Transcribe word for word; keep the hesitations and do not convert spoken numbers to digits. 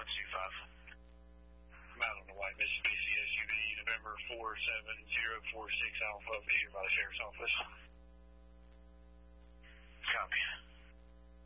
one two five. I'm out on the white Mitsubishi S U V, November four seven zero four six Alpha, be here by the sheriff's office.